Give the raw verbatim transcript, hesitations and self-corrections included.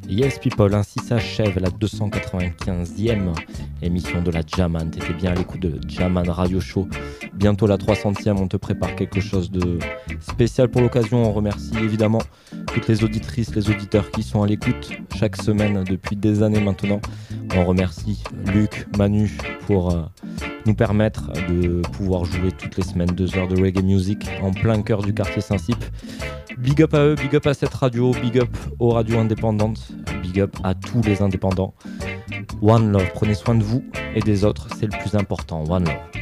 Yes people, ainsi s'achève la deux cent quatre-vingt-quinzième émission de la Jaman. T'étais bien à l'écoute de Jaman Radio Show. Bientôt la trois centième, on te prépare quelque chose de spécial pour l'occasion. On remercie évidemment toutes les auditrices, les auditeurs qui sont à l'écoute chaque semaine depuis des années maintenant. On remercie Luc, Manu pour euh, nous permettre de pouvoir jouer toutes les semaines deux heures de reggae music en plein cœur du quartier Saint-Cyp. Big up à eux, big up à cette radio, big up aux radios indépendantes, big up à tous les indépendants. One love, prenez soin de vous et des autres, c'est le plus important. One love.